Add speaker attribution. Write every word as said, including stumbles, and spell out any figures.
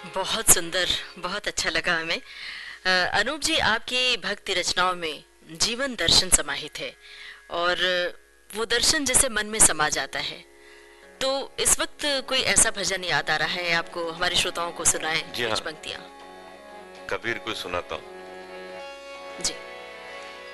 Speaker 1: बहुत सुंदर, बहुत अच्छा लगा हमें। अ, अनूप जी, आपकी भक्ति रचनाओं में जीवन दर्शन समाहित है और वो दर्शन जैसे मन में समा जाता है। तो इस वक्त कोई ऐसा भजन याद आ रहा है आपको, हमारे श्रोताओं को सुनाएं
Speaker 2: जी
Speaker 1: कुछ
Speaker 2: हाँ,
Speaker 1: पंक्तियां।
Speaker 2: कबीर को सुनाता हूँ।
Speaker 1: जी।